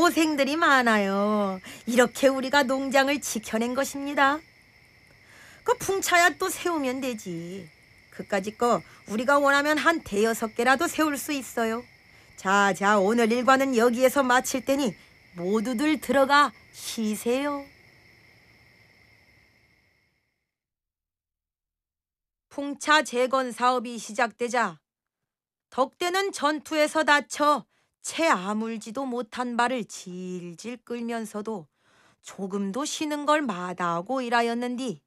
고생들이 많아요. 이렇게 우리가 농장을 지켜낸 것입니다. 그 풍차야 또 세우면 되지. 그까짓 거 우리가 원하면 한 5-6개라도 세울 수 있어요. 자, 오늘 일과는 여기에서 마칠 테니 모두들 들어가 쉬세요. 풍차 재건 사업이 시작되자 덕대는 전투에서 다쳐 채 아물지도 못한 발을 질질 끌면서도 조금도 쉬는 걸 마다하고 일하였는디